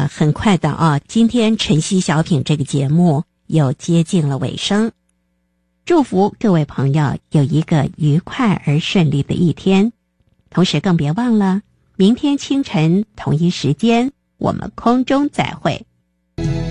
很快的啊，今天晨曦小品这个节目又接近了尾声。祝福各位朋友有一个愉快而顺利的一天，同时更别忘了明天清晨同一时间我们空中再会。